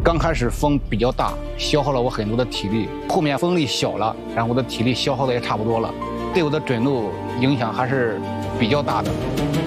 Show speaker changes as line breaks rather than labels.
刚开始风比较大，消耗了我很多的体力。后面风力小了，然后我的体力消耗的也差不多了，对我的准度影响还是比较大的。